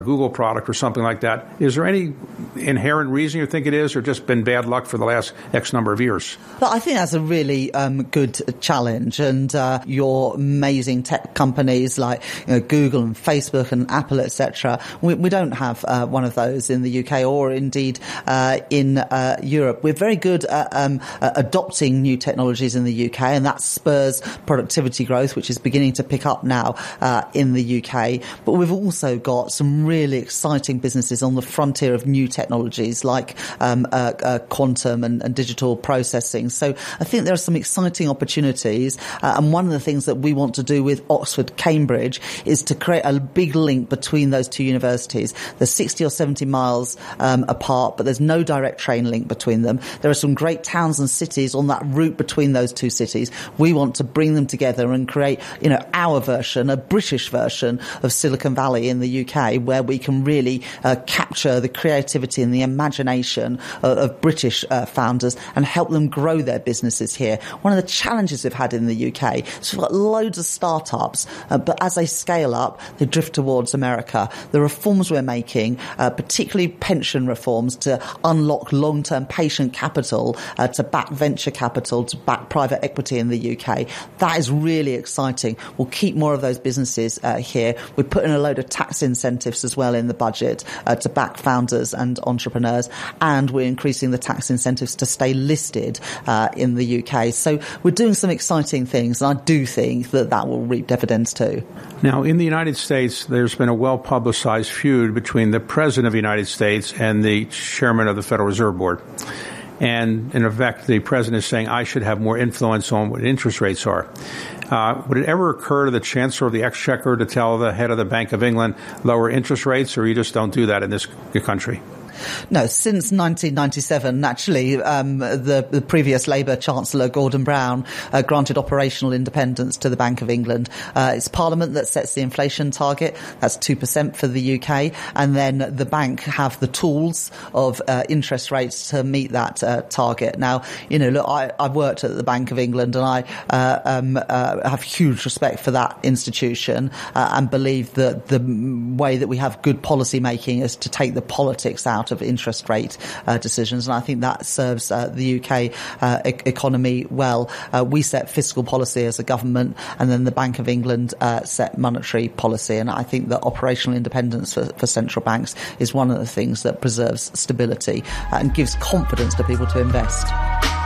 Google product or something like that. Is there any inherent reason you think it is, or just been bad luck for the last X number of years? Well, I think that's a really good challenge, and your amazing tech companies like Google and Facebook and Apple, etc. We don't have one of those in the UK or indeed in Europe. We're very good at adopting new technologies in the UK, and that spurs productivity growth, which is beginning to pick up now in the UK. But we've also got some really exciting businesses on the frontier of new technologies like quantum and digital processing. So I think there are some exciting opportunities, and one of the things that we want to do with Oxford Cambridge is to create a big link between those two universities. They're 60 or 70 miles apart, but there's no direct train link between them. There are some great towns and cities on that route between those two cities. We want to bring them together and create, our version, a British version of Silicon Valley in the UK, where we can really capture the creativity and the imagination of British founders and help them grow their businesses here. One of the challenges we've had in the UK is we've got loads of startups, but as they scale up, they drift towards America. The reforms we're making, particularly pension reforms to unlock long-term patient capital, to back venture capital, to back private equity in the UK, that is really exciting. We'll keep more of those businesses here. We're putting a load of tax incentives as well in the budget to back founders and entrepreneurs, and we're increasing the tax incentives to stay listed in the UK. So we're doing some exciting things, and I do think that will reap dividends too. Now, in the United States, there's been a well-publicized feud between the President of the United States and the Chairman of the Federal Reserve Board. And in effect, the President is saying, I should have more influence on what interest rates are. Would it ever occur to the Chancellor of the Exchequer to tell the head of the Bank of England, lower interest rates, or you just don't do that in this country? No, since 1997, actually, the previous Labour Chancellor, Gordon Brown, granted operational independence to the Bank of England. It's Parliament that sets the inflation target. That's 2% for the UK. And then the bank have the tools of interest rates to meet that target. Now, look, I've worked at the Bank of England, and I have huge respect for that institution and believe that the way that we have good policy making is to take the politics out of interest rate decisions, and I think that serves the UK economy well. We set fiscal policy as a government, and then the Bank of England set monetary policy, and I think that operational independence for central banks is one of the things that preserves stability and gives confidence to people to invest.